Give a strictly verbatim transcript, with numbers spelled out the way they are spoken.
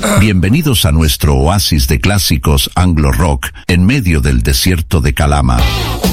Bienvenidos a nuestro oasis de clásicos anglo rock en medio del desierto de Calama.